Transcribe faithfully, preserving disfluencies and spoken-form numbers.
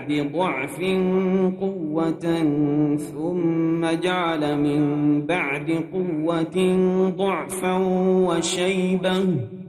بعد ضعف قوة ثم جعل من بعد قوة ضعفا وشيبة